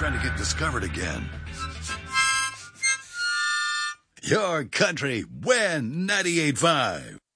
trying to get discovered again. Your country, win 98.5.